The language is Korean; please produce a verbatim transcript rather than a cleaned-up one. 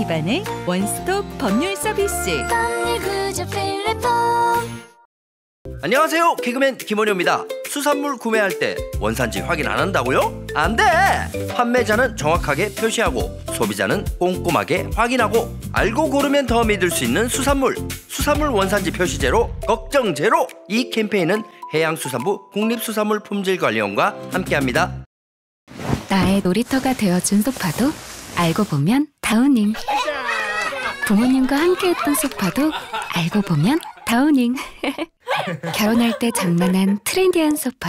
기반의 원스톱 법률 서비스. 법률구조 필리폼. 안녕하세요, 개그맨 김원효입니다. 수산물 구매할 때 원산지 확인 안 한다고요? 안 돼! 판매자는 정확하게 표시하고 소비자는 꼼꼼하게 확인하고 알고 고르면 더 믿을 수 있는 수산물, 수산물 원산지 표시 제로, 걱정 제로. 이 캠페인은 해양수산부 국립수산물품질관리원과 함께합니다. 나의 놀이터가 되어준 소파도 알고 보면 다우닝. 부모님과 함께했던 소파도 알고 보면 다우닝. 결혼할 때 장만한 트렌디한 소파